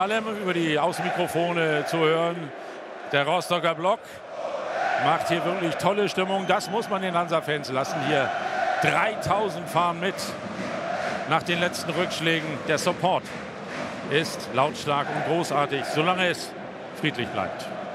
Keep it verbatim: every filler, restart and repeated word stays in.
Allem über die Außenmikrofone zu hören. Der Rostocker Block macht hier wirklich tolle Stimmung. Das muss man den Hansa-Fans lassen. Hier dreitausend fahren mit nach den letzten Rückschlägen. Der Support ist lautstark und großartig, solange es friedlich bleibt.